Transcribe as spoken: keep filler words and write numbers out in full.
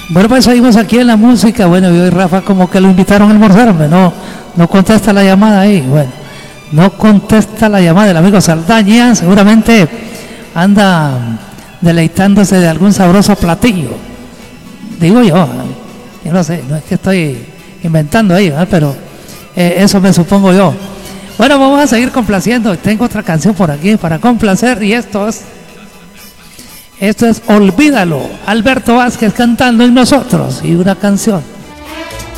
Bueno, pues seguimos aquí en la música. Bueno, y hoy Rafa como que lo invitaron a almorzarme. No, no contesta la llamada ahí. Bueno, no contesta la llamada del amigo Saldaña. Seguramente anda deleitándose de algún sabroso platillo. Digo yo, yo no sé, no es que estoy inventando ahí, ¿verdad? Pero eh, eso me supongo yo. Bueno, vamos a seguir complaciendo. Tengo otra canción por aquí para complacer y esto es... Esto es Olvídalo, Alberto Vázquez cantando en nosotros y una canción